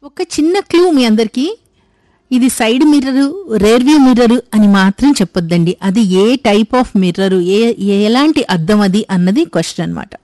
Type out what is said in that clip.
ఒక చిన్న క్లూ మీ అందరికీ, ఇది side mirror, rear view mirror అని మాత్రం చెప్పొద్దండి. అది ఏ టైప్ ఆఫ్ మిర్రరు, ఎలాంటి అద్దం అది అన్నది క్వశ్చన్ అనమాట.